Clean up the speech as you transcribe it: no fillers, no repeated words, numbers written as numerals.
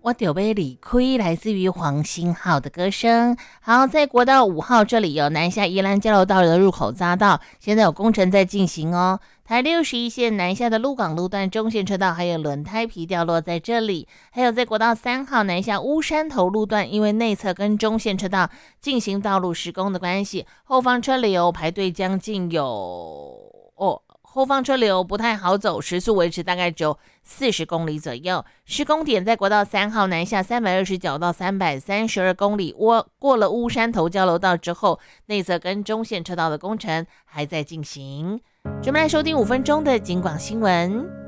我就要离开，来自于黄星浩的歌声。好，在国道5号这里有南下宜兰交流道的入口匝道，现在有工程在进行哦。台61线南下的鹿港路段中线车道还有轮胎皮掉落在这里，还有在国道3号南下乌山头路段，因为内侧跟中线车道进行道路施工的关系，后方车流排队将近后方车流不太好走，时速维持大概只有40公里左右。施工点在国道3号南下329到332公里，过了乌山头交流道之后，内侧跟中线车道的工程还在进行。准备来收听5分钟的警广新闻。